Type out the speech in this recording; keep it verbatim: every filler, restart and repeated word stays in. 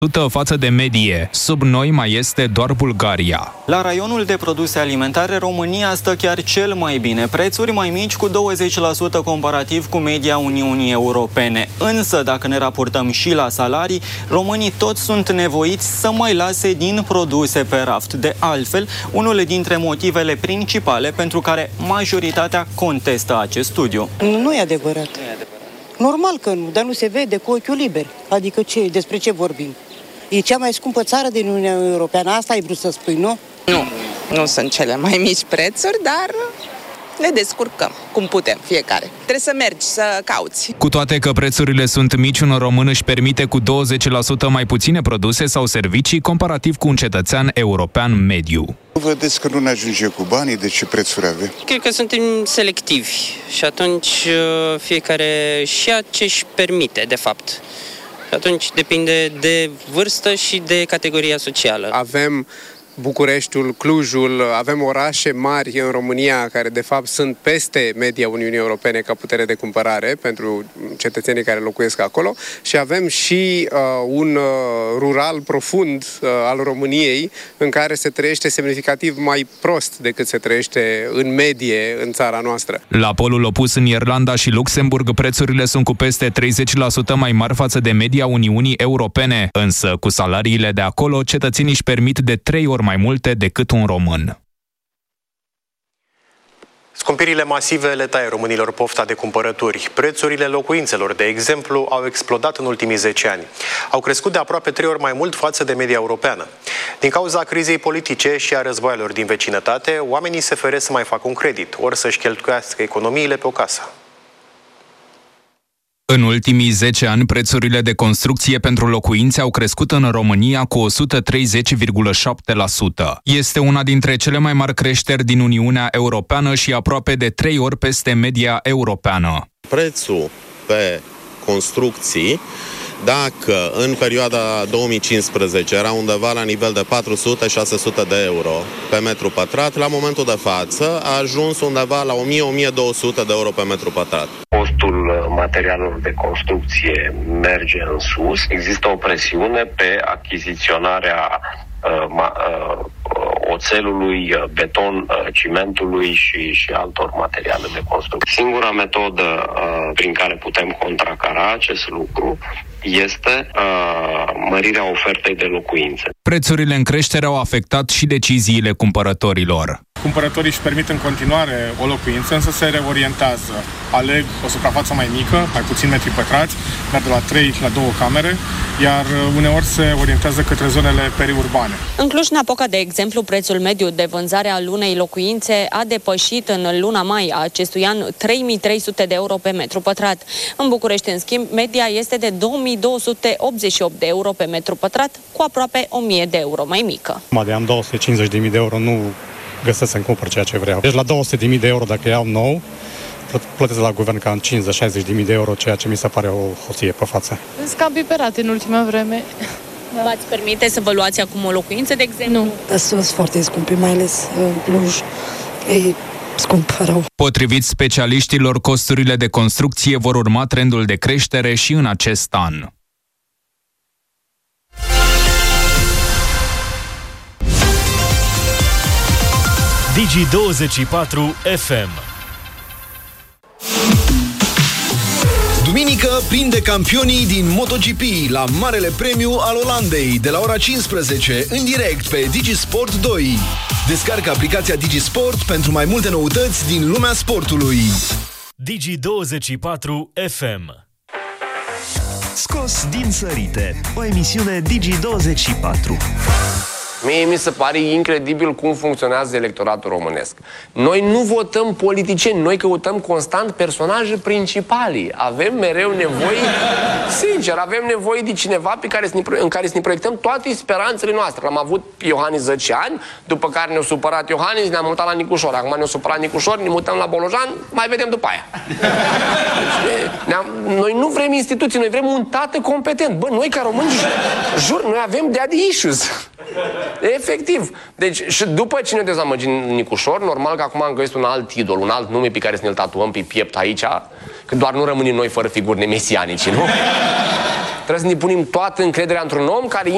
față de medie. Sub noi mai este doar Bulgaria. La raionul de produse alimentare, România stă chiar cel mai bine. Prețuri mai mici cu douăzeci la sută comparativ cu media Uniunii Europene. Însă, dacă ne raportăm și la salarii, românii toți sunt nevoiți să mai lase din produse pe raft. De altfel, unul dintre motivele principale pentru care majoritatea contestă acest studiu. Nu e adevărat. Normal că nu, dar nu se vede cu ochiul liber. Adică ce, despre ce vorbim? E cea mai scumpă țară din Uniunea Europeană, asta ai vrut să spui, nu? Nu, nu sunt cele mai mici prețuri, dar ne descurcăm cum putem fiecare. Trebuie să mergi, să cauți. Cu toate că prețurile sunt mici, un român își permite cu douăzeci la sută mai puține produse sau servicii comparativ cu un cetățean european mediu. Vedeți că nu ne ajunge cu banii, de ce prețuri avem? Cred că suntem selectivi și atunci fiecare și ia ce își permite, de fapt. Atunci depinde de vârstă și de categoria socială. Avem Bucureștiul, Clujul, avem orașe mari în România care de fapt sunt peste media Uniunii Europene ca putere de cumpărare pentru cetățenii care locuiesc acolo și avem și uh, un uh, rural profund uh, al României în care se trăiește semnificativ mai prost decât se trăiește în medie în țara noastră. La polul opus, în Irlanda și Luxemburg, prețurile sunt cu peste treizeci la sută mai mari față de media Uniunii Europene, însă cu salariile de acolo, cetățenii își permit de trei ori mai multe decât un român. Scumpirile masive le taie românilor pofta de cumpărături. Prețurile locuințelor, de exemplu, au explodat în ultimii zece ani. Au crescut de aproape trei ori mai mult față de media europeană. Din cauza crizei politice și a războaielor din vecinătate, oamenii se feresc să mai facă un credit, ori să-și cheltuiască economiile pe o casă. În ultimii zece ani, prețurile de construcție pentru locuințe au crescut în România cu o sută treizeci virgulă șapte la sută. Este una dintre cele mai mari creșteri din Uniunea Europeană și aproape de trei ori peste media europeană. Prețul pe construcții, dacă în perioada două mii cincisprezece era undeva la nivel de patru sute - șase sute de euro pe metru pătrat, la momentul de față a ajuns undeva la o mie - o mie două sute de euro pe metru pătrat. Costul materialelor de construcție merge în sus. Există o presiune pe achiziționarea uh, ma, uh, oțelului, beton, cimentului și, și altor materiale de construcție. Singura metodă uh, prin care putem contracara acest lucru este uh, mărirea ofertei de locuințe. Prețurile în creștere au afectat și deciziile cumpărătorilor. Cumpărătorii își permit în continuare o locuință, însă se reorientează. Aleg o suprafață mai mică, mai puțin metri pătrați, merg de la trei la două camere, iar uneori se orientează către zonele periurbane. În Cluj-Napoca, de exemplu, prețul mediu de vânzare al unei locuințe a depășit în luna mai a acestui an trei mii trei sute de euro pe metru pătrat. În București, în schimb, media este de două mii două sute optzeci și opt de euro pe metru pătrat, cu aproape o mie de euro mai mică. De am două sute cincizeci de mii de euro, nu găsesc să-mi cumpăr ceea ce vreau. Deci la două sute de mii de euro, dacă iau nou, plătesc la guvern cam cincizeci șaizeci de mii de euro, ceea ce mi se pare o hoție pe față. Sunt cam biperate în ultima vreme. Da. V-ați permite să vă luați acum o locuință, de exemplu? Nu. Sunt foarte scumpe, mai ales în Cluj. E scump rău. Potrivit specialiștilor, costurile de construcție vor urma trendul de creștere și în acest an. Digi douăzeci și patru F M. Duminică prinde campionii din MotoGP la Marele Premiu al Olandei de la ora cincisprezece în direct pe Digi Sport doi. Descarcă aplicația Digi Sport pentru mai multe noutăți din lumea sportului. Digi douăzeci și patru F M. Scos din sărite, o emisiune Digi douăzeci și patru. Mie mi se pare incredibil cum funcționează electoratul românesc. Noi nu votăm politicieni, noi căutăm constant personaje principale. Avem mereu nevoie, sincer, avem nevoie de cineva pe care să ne, în care să ne proiectăm toate speranțele noastre. Am avut Iohannis zece ani, după care ne-a supărat Iohannis, ne-am mutat la Nicușor. Acum ne-a supărat Nicușor, ne mutăm la Bolojan, mai vedem după aia. Deci, noi nu vrem instituții, noi vrem un tată competent. Bă, noi ca români, jur, noi avem daddy issues. Efectiv. Deci, și după ce ne dezamăgim Nicușor, normal că acum am găsit un alt idol, un alt nume pe care să ne-l tatuăm pe piept aici, că doar nu rămânem noi fără figuri nemesianici, nu? Trebuie să ne punem toată încrederea într-un om care